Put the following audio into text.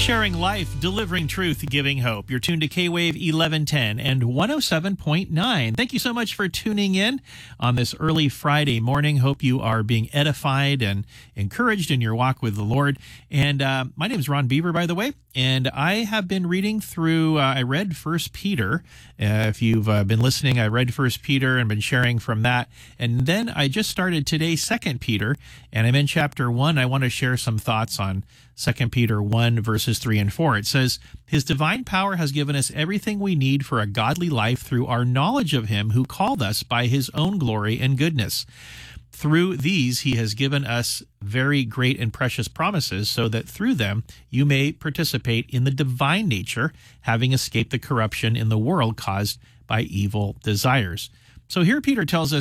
Sharing life, delivering truth, giving hope. You're tuned to K-Wave 1110 and 107.9. Thank you so much for tuning in on this early Friday morning. Hope you are being edified and encouraged in your walk with the Lord. And my name is Ron Beaver, by the way, and I have been reading through, I read 1 Peter. If you've been listening, I read 1 Peter and been sharing from that. And then I just started today 2 Peter, and I'm in chapter 1. I want to share some thoughts on 2 Peter 1, verses 3 and 4. It says, "His divine power has given us everything we need for a godly life through our knowledge of him who called us by his own glory and goodness. Through these, he has given us very great and precious promises, so that through them you may participate in the divine nature, having escaped the corruption in the world caused by evil desires." So here Peter tells us